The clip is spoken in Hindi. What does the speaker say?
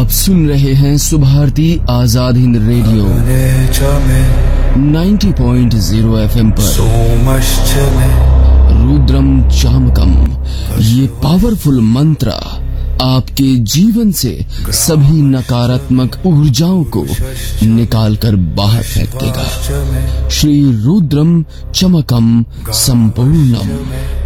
आप सुन रहे हैं सुभारती आजाद हिंद रेडियो 90.0 FM पर रुद्रम चामकम। ये पावरफुल मंत्र आपके जीवन से सभी नकारात्मक ऊर्जाओं को निकालकर बाहर फेंक देगा। श्री रुद्रम चमकम संपूर्णम।